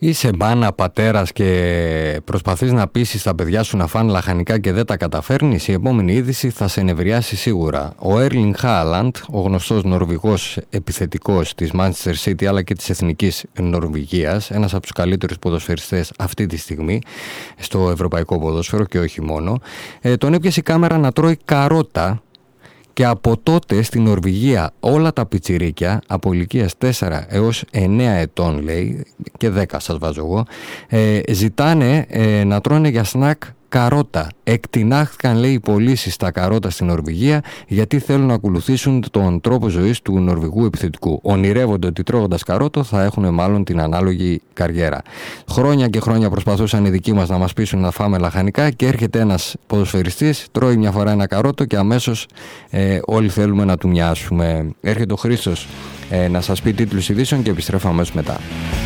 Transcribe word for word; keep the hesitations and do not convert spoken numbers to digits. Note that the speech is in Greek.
Είσαι μπάνα πατέρας και προσπαθείς να πείσεις τα παιδιά σου να φάνε λαχανικά και δεν τα καταφέρνεις, η επόμενη είδηση θα σε ενευριάσει σίγουρα. Ο Έρλινγκ Χάλαντ, ο γνωστός Νορβηγός επιθετικός της Manchester City αλλά και της Εθνικής Νορβηγίας, ένας από τους καλύτερους ποδοσφαιριστές αυτή τη στιγμή στο ευρωπαϊκό ποδόσφαιρο και όχι μόνο, ε, τον έπιασε η κάμερα να τρώει καρότα. Και από τότε στην Νορβηγία όλα τα πιτσιρίκια από ηλικίας τέσσερα έως εννέα ετών, λέει, και δέκα σας βάζω εγώ, ε, ζητάνε ε, να τρώνε για σνακ καρότα. Εκτινάχθηκαν, λέει, οι πωλήσεις στα καρότα στην Νορβηγία γιατί θέλουν να ακολουθήσουν τον τρόπο ζωής του Νορβηγού επιθετικού. Ονειρεύονται ότι τρώγοντας καρότο θα έχουν μάλλον την ανάλογη καριέρα. Χρόνια και χρόνια προσπαθούσαν οι δικοί μας να μας πείσουν να φάμε λαχανικά και έρχεται ένας ποδοσφαιριστής, τρώει μια φορά ένα καρότο και αμέσως ε, όλοι θέλουμε να του μοιάσουμε. Έρχεται ο Χρήστος ε, να σας πει τίτλους ειδήσεων και επιστρέφω αμέσως μετά.